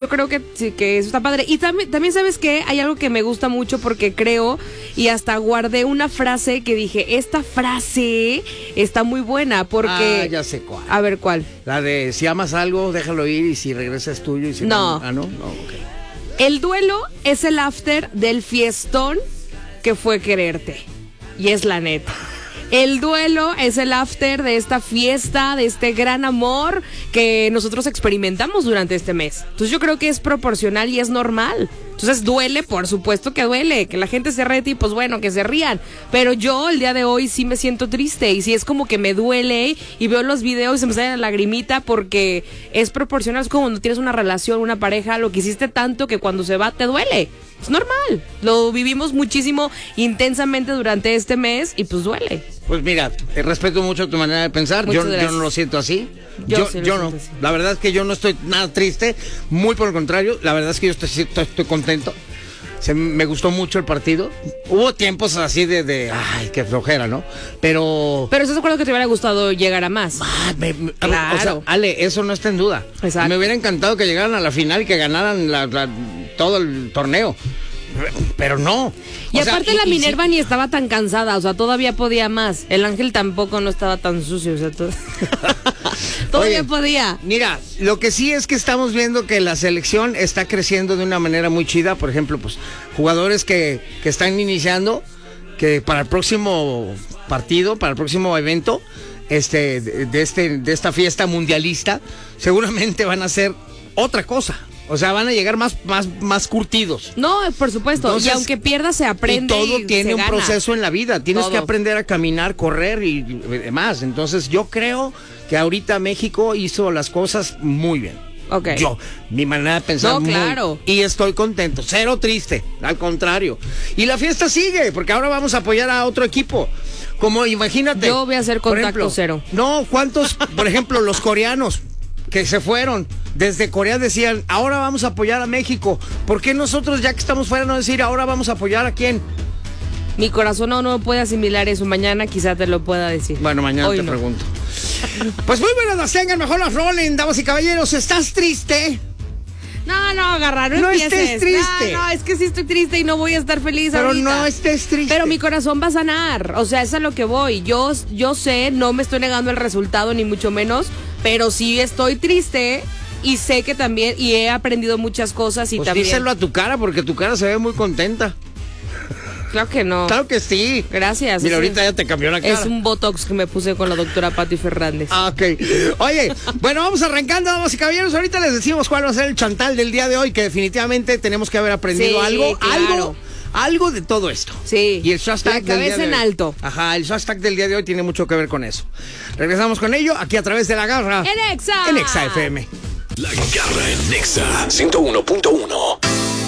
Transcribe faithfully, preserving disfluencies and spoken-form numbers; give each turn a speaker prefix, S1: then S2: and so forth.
S1: creo que sí, que eso está padre. Y también, también sabes que hay algo que me gusta mucho porque creo y hasta guardé una frase que dije, esta frase está muy buena porque...
S2: Ah, ya sé cuál.
S1: A ver, ¿cuál?
S2: La de si amas algo, déjalo ir y si regresa es tuyo y si
S1: no.
S2: no... Ah, ¿no? No, ok.
S1: El duelo es el after del fiestón que fue quererte. Y es la neta. El duelo es el after de esta fiesta, de este gran amor que nosotros experimentamos durante este mes. Entonces yo creo que es proporcional y es normal. Entonces duele, por supuesto que duele, que la gente se ríe y pues bueno, que se rían. Pero yo el día de hoy sí me siento triste y sí es como que me duele y veo los videos y se me sale la lagrimita porque es proporcional. Es como cuando tienes una relación, una pareja, lo que hiciste tanto que cuando se va te duele. Es normal. Lo vivimos muchísimo, intensamente durante este mes y pues duele.
S2: Pues mira, eh, respeto mucho tu manera de pensar. Yo, yo no lo siento así.
S1: Yo,
S2: yo,
S1: sí lo
S2: yo
S1: siento
S2: no.
S1: así.
S2: La verdad es que yo no estoy nada triste. Muy por el contrario. La verdad es que yo estoy, estoy, estoy contento. Se, me gustó mucho el partido. Hubo tiempos así de, de ay, qué flojera, ¿no? Pero...
S1: Pero ¿estás de acuerdo que te hubiera gustado llegar a más?
S2: Ah, me, me,
S1: claro.
S2: O sea, Ale, eso no está en duda.
S1: Exacto.
S2: Me hubiera encantado que llegaran a la final y que ganaran la, la, todo el torneo. Pero no.
S1: Y
S2: o sea,
S1: aparte
S2: y,
S1: la
S2: y
S1: Minerva
S2: sí.
S1: ni estaba tan cansada, o sea, todavía podía más. El Ángel tampoco no estaba tan sucio, o sea, todo... todavía
S2: Oye,
S1: podía.
S2: Mira, lo que sí es que estamos viendo que la selección está creciendo de una manera muy chida. Por ejemplo, pues jugadores que, que están iniciando, que para el próximo partido, para el próximo evento, este, de, de este, de esta fiesta mundialista, seguramente van a hacer otra cosa. O sea, van a llegar más, más, más curtidos.
S1: No, por supuesto.
S2: Entonces,
S1: y aunque pierda, se aprende.
S2: Y todo
S1: y
S2: tiene
S1: se
S2: un
S1: gana.
S2: proceso en la vida. Tienes
S1: Todo.
S2: que aprender a caminar, correr y, y demás. Entonces, yo creo que ahorita México hizo las cosas muy bien.
S1: Okay.
S2: Yo, mi manera de pensar.
S1: No,
S2: muy,
S1: claro.
S2: Y estoy contento. Cero triste. Al contrario. Y la fiesta sigue, porque ahora vamos a apoyar a otro equipo. Como imagínate.
S1: Yo voy a hacer
S2: por
S1: contacto
S2: ejemplo,
S1: cero.
S2: No, ¿cuántos? Por ejemplo, los coreanos que se fueron desde Corea decían, ahora vamos a apoyar a México. ¿Por qué nosotros, ya que estamos fuera, no decir, ahora vamos a apoyar a quién?
S1: Mi corazón no, no puede asimilar eso. Mañana quizá te lo pueda decir.
S2: Bueno, mañana
S1: Hoy
S2: te
S1: no.
S2: pregunto. Pues muy buenas las tengan, mejor las rolen, damas y caballeros. ¿Estás triste?
S1: No, no, agarra, no,
S2: No
S1: empieces.
S2: estés triste.
S1: No, no, es que sí estoy triste y no voy a estar feliz
S2: Pero
S1: ahorita.
S2: no estés triste.
S1: Pero mi corazón va a sanar, o sea, es a lo que voy. Yo, yo sé, no me estoy negando el resultado, ni mucho menos, pero sí estoy triste y sé que también, y he aprendido muchas cosas y
S2: Pues
S1: también...
S2: díselo a tu cara, porque tu cara se ve muy contenta.
S1: Claro que no.
S2: Claro que sí.
S1: Gracias.
S2: Mira,
S1: es
S2: ahorita
S1: un,
S2: ya te cambió la cara.
S1: Es un botox que me puse con la doctora Patti Fernández.
S2: Ah, ok. Oye, bueno, vamos arrancando, damas y caballeros. Ahorita les decimos cuál va a ser el chantal del día de hoy, que definitivamente tenemos que haber aprendido
S1: Sí,
S2: algo,
S1: claro.
S2: algo, algo de todo esto.
S1: Sí.
S2: Y el hashtag
S1: La
S2: del día
S1: cabeza
S2: de
S1: en
S2: hoy.
S1: alto.
S2: Ajá, el hashtag del día de hoy tiene mucho que ver con eso. Regresamos con ello aquí a través de La Garra.
S1: En Exa.
S2: En Exa F M.
S3: La Garra en Nexa ciento uno punto uno.